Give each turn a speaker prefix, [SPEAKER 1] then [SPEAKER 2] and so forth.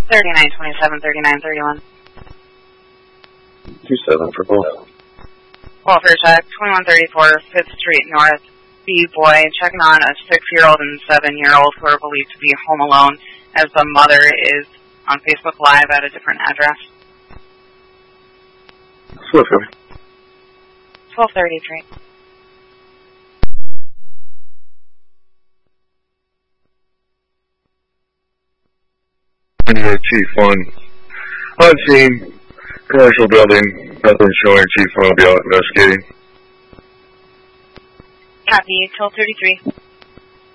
[SPEAKER 1] 3927, 3931.
[SPEAKER 2] 27 for both.
[SPEAKER 1] Welfare check, 2134 5th Street North. B-boy checking on a 6-year-old and 7-year-old who are believed to be home alone as the mother is on Facebook Live at a different address.
[SPEAKER 2] Swift for me.
[SPEAKER 1] 1233.
[SPEAKER 2] Chief 1. On scene, commercial building, nothing showing. Chief 1 will be out investigating.
[SPEAKER 1] Copy, 1233.